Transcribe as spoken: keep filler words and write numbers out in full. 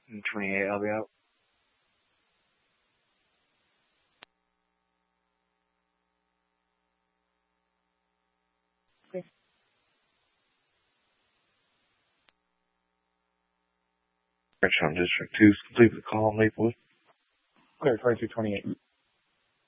twenty-eight, I'll be out. Okay. Richmond District two, complete the call on Maplewood. Clear twenty-two twenty-eight.